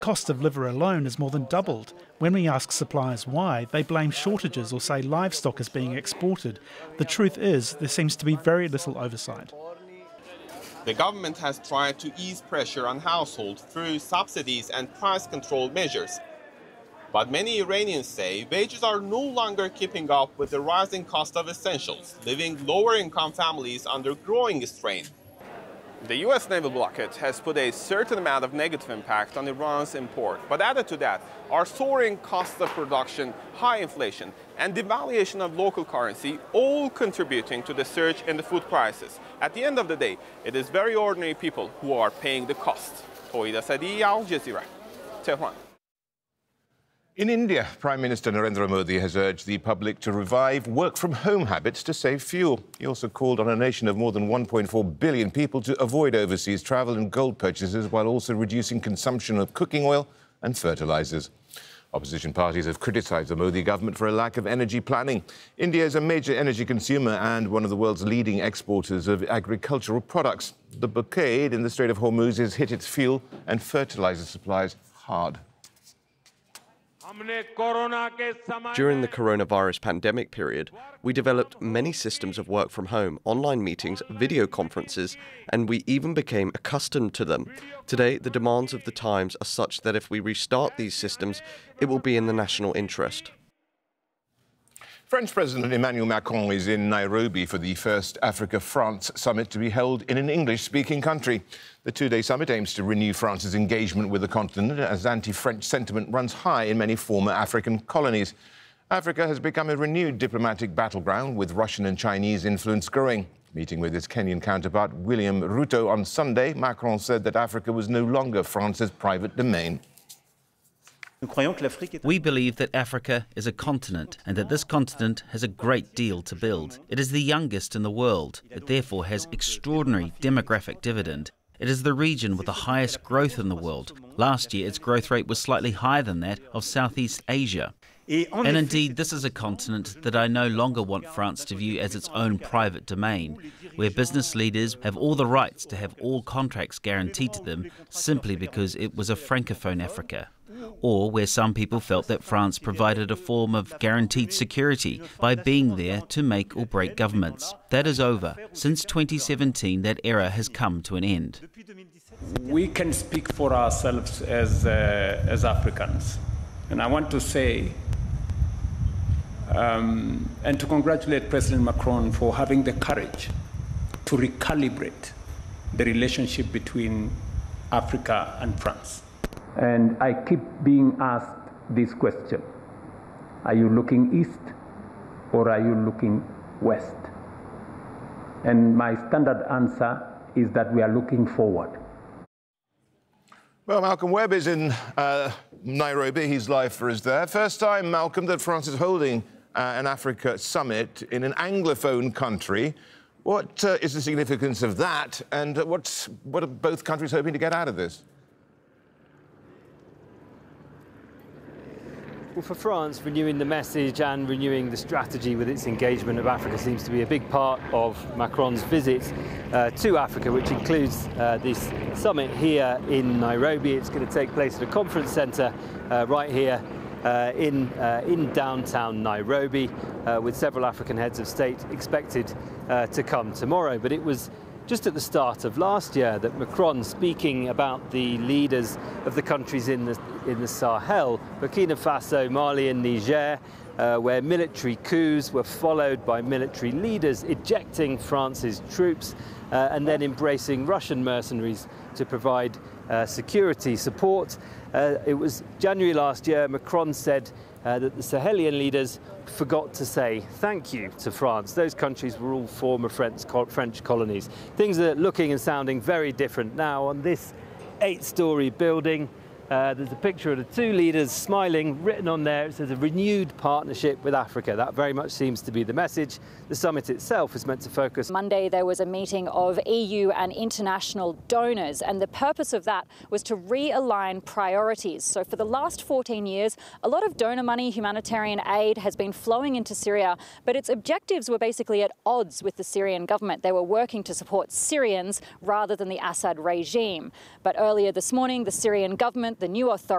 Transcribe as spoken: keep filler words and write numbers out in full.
Cost of liver alone has more than doubled. When we ask suppliers why, they blame shortages or say livestock is being exported. The truth is, there seems to be very little oversight. The government has tried to ease pressure on households through subsidies and price control measures. But many Iranians say wages are no longer keeping up with the rising cost of essentials, leaving lower-income families under growing strain. The U S naval blockade has put a certain amount of negative impact on Iran's import. But added to that are soaring costs of production, high inflation, and devaluation of local currency, all contributing to the surge in the food prices. At the end of the day, it is very ordinary people who are paying the cost. Tohid Asadi, Al Jazeera, Tehran. In India, Prime Minister Narendra Modi has urged the public to revive work-from-home habits to save fuel. He also called on a nation of more than one point four billion people to avoid overseas travel and gold purchases, while also reducing consumption of cooking oil and fertilizers. Opposition parties have criticised the Modi government for a lack of energy planning. India is a major energy consumer and one of the world's leading exporters of agricultural products. The blockade in the Strait of Hormuz has hit its fuel and fertilizer supplies hard. During the coronavirus pandemic period, we developed many systems of work from home, online meetings, video conferences, and we even became accustomed to them. Today, the demands of the times are such that if we restart these systems, it will be in the national interest. French President Emmanuel Macron is in Nairobi for the first Africa-France summit to be held in an English-speaking country. The two-day summit aims to renew France's engagement with the continent as anti-French sentiment runs high in many former African colonies. Africa has become a renewed diplomatic battleground, with Russian and Chinese influence growing. Meeting with his Kenyan counterpart William Ruto on Sunday, Macron said that Africa was no longer France's private domain. We believe that Africa is a continent and that this continent has a great deal to build. It is the youngest in the world. It therefore has extraordinary demographic dividend. It is the region with the highest growth in the world. Last year, its growth rate was slightly higher than that of Southeast Asia. And indeed, this is a continent that I no longer want France to view as its own private domain, where business leaders have all the rights to have all contracts guaranteed to them simply because it was a francophone Africa. Or where some people felt that France provided a form of guaranteed security by being there to make or break governments. That is over. Since twenty seventeen, that era has come to an end. We can speak for ourselves as, uh, as Africans. And I want to say, um, and to congratulate President Macron for having the courage to recalibrate the relationship between Africa and France. And I keep being asked this question: are you looking east or are you looking west? And my standard answer is that we are looking forward. Well, Malcolm Webb is in uh, Nairobi. He's live for us there. First time, Malcolm, that France is holding uh, an Africa summit in an Anglophone country. What uh, is the significance of that, and uh, what's, what are both countries hoping to get out of this? Well, for France, renewing the message and renewing the strategy with its engagement of Africa seems to be a big part of Macron's visit uh, to Africa, which includes uh, this summit here in Nairobi. It's going to take place at a conference centre uh, right here uh, in, uh, in downtown Nairobi, uh, with several African heads of state expected uh, to come tomorrow. But it was just at the start of last year that Macron, speaking about the leaders of the countries in the, in the Sahel, Burkina Faso, Mali and Niger, uh, where military coups were followed by military leaders ejecting France's troops uh, and then embracing Russian mercenaries to provide uh, security support. Uh, it was January last year, Macron said uh, that the Sahelian leaders forgot to say thank you to France. Those countries were all former French, French colonies. Things are looking and sounding very different now. On this eight-storey building, uh, there's a picture of the two leaders smiling. Written on there, it says a renewed partnership with Africa. That very much seems to be the message. The summit itself is meant to focus. Monday, there was a meeting of E U and international donors, and the purpose of that was to realign priorities. So for the last fourteen years, a lot of donor money, humanitarian aid has been flowing into Syria, but its objectives were basically at odds with the Syrian government. They were working to support Syrians rather than the Assad regime. But earlier this morning, the Syrian government, the new authority,